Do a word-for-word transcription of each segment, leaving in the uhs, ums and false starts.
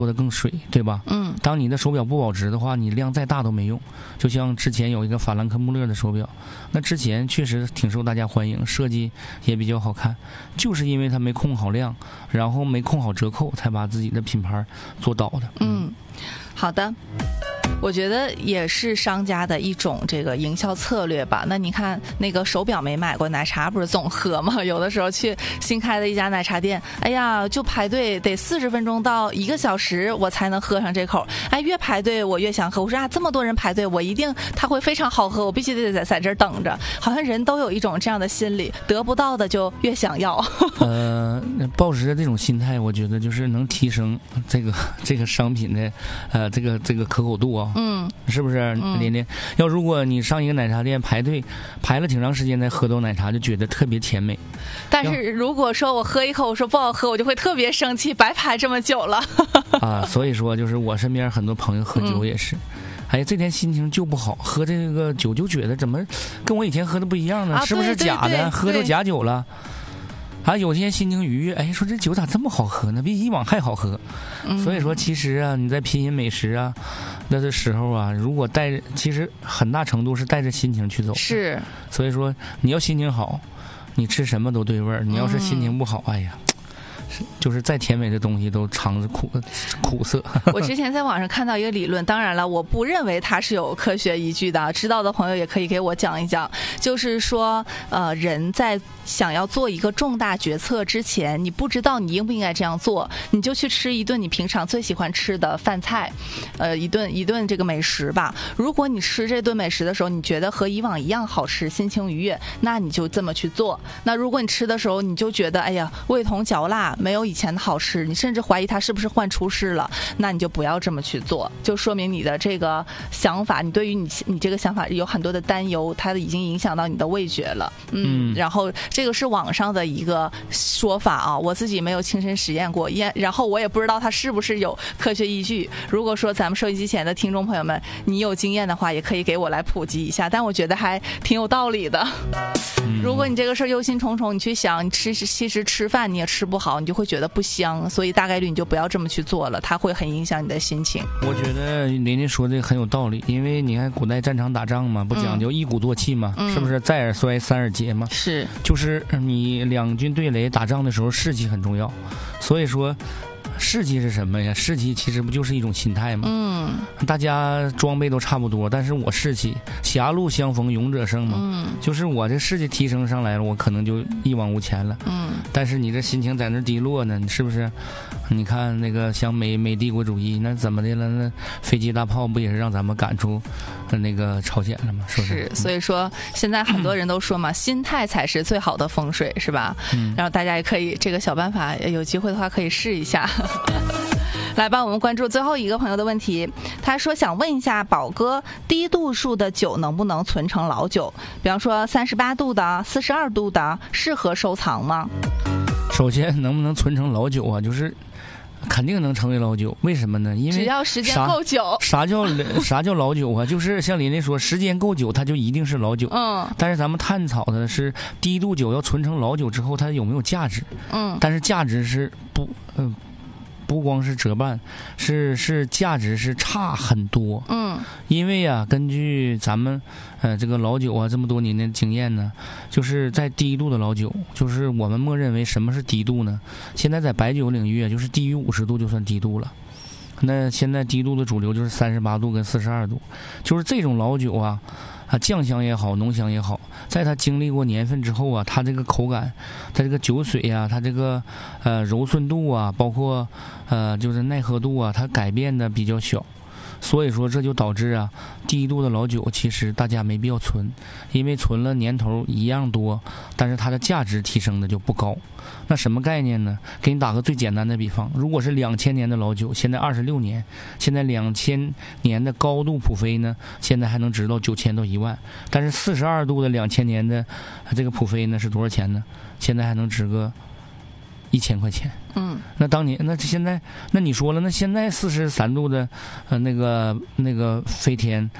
做的更水，对吧？ 嗯， 当你的手表不保值的话，你量再大都没用。就像之前有一个法兰克穆勒的手表，那之前确实挺受大家欢迎，设计也比较好看，就是因为它没控好量，然后没控好折扣，才把自己的品牌做倒的。 嗯，好的。我觉得也是商家的一种这个营销策略吧。那你看那个手表没买过，奶茶不是总喝吗？有的时候去新开的一家奶茶店，哎呀，就排队得四十分钟到一个小时，我才能喝上这口。哎，越排队我越想喝。我说啊，这么多人排队，我一定它会非常好喝，我必须得在在这儿等着。好像人都有一种这样的心理，得不到的就越想要。 呃，抱持着这种心态，我觉得就是能提升这个这个商品的呃这个这个可口度啊。 嗯， 是不是琳琳？要如果你上一个奶茶店排队排了挺长时间才喝到奶茶，就觉得特别甜美。 但是如果说我喝一口我说不好喝，我就会特别生气，白排这么久了。 啊，所以说就是我身边很多朋友喝酒也是。嗯，哎呀，这天心情就不好，喝这个酒就觉得怎么跟我以前喝的不一样呢？ 啊， 是不是假的？ 对对对， 喝着假酒了。啊，有天心情愉悦，哎，说这酒咋这么好喝呢？比以往还好喝。嗯，所以说，其实啊，你在品饮美食啊，那的时候啊，如果带着，其实很大程度是带着心情去走。 是。 所以说，你要心情好，你吃什么都对味儿；你要是心情不好，嗯、哎呀。就是再甜美的东西都尝着苦苦涩。 我之前在网上看到一个理论，当然了，我不认为它是有科学依据的，知道的朋友也可以给我讲一讲。就是说，呃，人在想要做一个重大决策之前，你不知道你应不应该这样做，你就去吃一顿你平常最喜欢吃的饭菜，呃，一顿一顿这个美食吧。如果你吃这顿美食的时候，你觉得和以往一样好吃，心情愉悦，那你就这么去做。那如果你吃的时候，你就觉得哎呀味同嚼蜡，没有以前的好吃，你甚至怀疑他是不是换厨师了，那你就不要这么去做，就说明你的这个想法，你对于你你这个想法有很多的担忧，它已经影响到你的味觉了。嗯，嗯然后这个是网上的一个说法啊，我自己没有亲身实验过，也然后我也不知道它是不是有科学依据。如果说咱们收音机前的听众朋友们，你有经验的话，也可以给我来普及一下，但我觉得还挺有道理的。如果你这个事儿忧心忡忡，你去想，你吃其实吃饭你也吃不好，你就会觉得不香，所以大概率你就不要这么去做了，它会很影响你的心情。 我觉得琳琳说的很有道理，因为你看古代战场打仗嘛，不讲究一鼓作气嘛，嗯、是不是？再而衰，三而竭嘛。 是， 就是你两军对垒打仗的时候，士气很重要，所以说。士气是什么呀？士气其实不就是一种心态吗？嗯，大家装备都差不多，但是我士气，狭路相逢勇者胜嘛。嗯，就是我这士气提升上来了，我可能就一往无前了。嗯，但是你这心情在那低落呢，你是不是？你看那个像美美帝国主义，那怎么的了？那飞机大炮不也是让咱们赶出那个朝鲜了吗？是不是？ 是，所以说现在很多人都说嘛，嗯、心态才是最好的风水，是吧？嗯，然后大家也可以这个小办法，有机会的话可以试一下。来吧，我们关注最后一个朋友的问题。他说想问一下宝哥，低度数的酒能不能存成老酒？比方说三十八度的、四十二度的，适合收藏吗？ 首先，能不能存成老酒啊？就是肯定能成为老酒，为什么呢？因为只要时间够久。 啥叫啥叫老酒啊？就是像琳琳说，时间够久，它就一定是老酒。嗯。但是咱们探讨的是低度酒要存成老酒之后，它有没有价值？嗯。但是价值是不嗯。呃不光是折半，是是价值是差很多。嗯，因为啊，根据咱们呃这个老酒啊这么多年的经验呢，就是在低度的老酒，就是我们默认为什么是低度呢？现在在白酒领域啊，就是低于五十度就算低度了。那现在低度的主流就是三十八度跟四十二度，就是这种老酒啊。啊，酱香也好，浓香也好，在它经历过年份之后啊，它这个口感，它这个酒水呀、啊，它这个呃柔顺度啊，包括呃就是耐喝度啊，它改变的比较小。所以说这就导致啊，低度的老酒其实大家没必要存，因为存了年头一样多，但是它的价值提升的就不高。那什么概念呢？给你打个最简单的比方，如果是两千年的老酒，现在二十六年，现在两千年的高度普菲呢，现在还能值到九千到一万，但是四十二度的两千年的这个普菲呢是多少钱呢？现在还能值个一千块钱。嗯，那当年那现在那你说了，那现在四十三度的呃那个那个飞天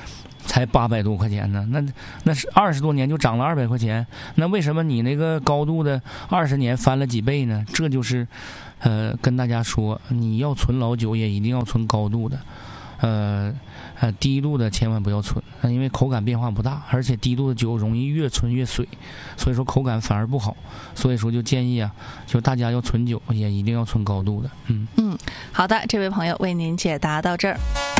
才八百多块钱呢，那那是二十多年就涨了二百块钱，那为什么你那个高度的二十年翻了几倍呢？这就是，呃，跟大家说，你要存老酒也一定要存高度的，呃呃，低度的千万不要存，因为口感变化不大，而且低度的酒容易越存越水，所以说口感反而不好，所以说就建议啊，就大家要存酒也一定要存高度的，嗯嗯，好的，这位朋友为您解答到这儿。